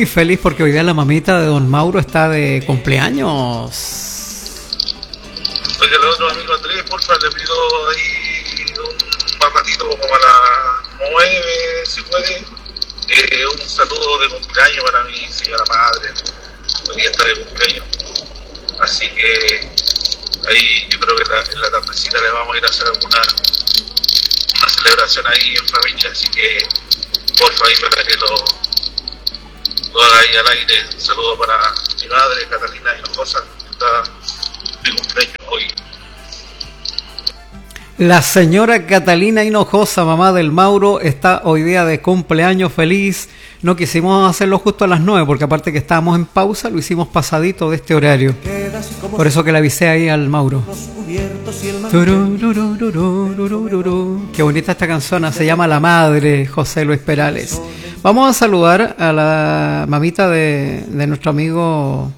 muy feliz porque hoy día la mamita de don Mauro está de cumpleaños. Oye, el otro amigo Andrés, porfa, le pido ahí un más ratito como a las 9, si puede. Un saludo de cumpleaños para mi señora madre. Hoy día está de cumpleaños. Así que ahí yo creo que en la tardecita le vamos a ir a hacer una celebración ahí en familia. Así que porfa ahí para que lo haga ahí al aire. Un saludo para mi madre, Catalina Hinojosa, que está de cumpleaños hoy. La señora Catalina Hinojosa, mamá del Mauro, está hoy día de cumpleaños feliz. No quisimos hacerlo justo a las 9 porque aparte que estábamos en pausa, lo hicimos pasadito de este horario. Por eso que le avisé ahí al Mauro. Qué bonita esta canción, se llama La Madre, José Luis Perales. Vamos a saludar a la mamita de nuestro amigo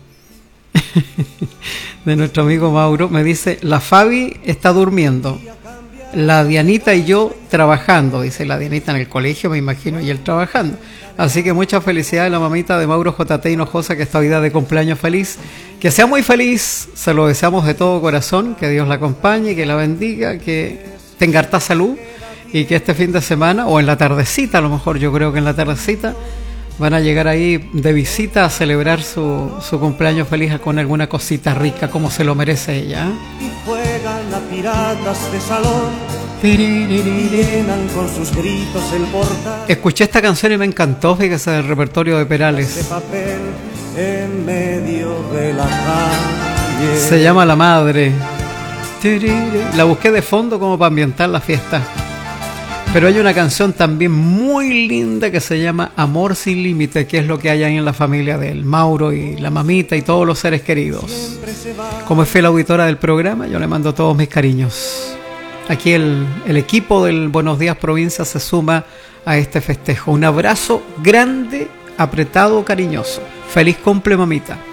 de nuestro amigo Mauro. Me dice, la Fabi está durmiendo, la Dianita y yo trabajando. Dice la Dianita en el colegio, me imagino, y él trabajando. Así que mucha felicidad a la mamita de Mauro JT Hinojosa, que esta vida de cumpleaños feliz. Que sea muy feliz, se lo deseamos de todo corazón, que Dios la acompañe, que la bendiga, que tenga harta salud y que este fin de semana, o en la tardecita, a lo mejor yo creo que en la tardecita, van a llegar ahí de visita a celebrar su cumpleaños feliz con alguna cosita rica, como se lo merece ella. Y juegan a piratas de salón y llenan con sus gritos el portal. Escuché esta canción y me encantó, fíjese, del repertorio de Perales. De papel en medio de la calle. Se llama La Madre. La busqué de fondo como para ambientar la fiesta. Pero hay una canción también muy linda que se llama Amor sin límite, que es lo que hay ahí en la familia del Mauro y la mamita y todos los seres queridos. Como es fiel auditora del programa, yo le mando todos mis cariños. Aquí el equipo del Buenos Días Provincia se suma a este festejo. Un abrazo grande, apretado, cariñoso. Feliz cumple, mamita.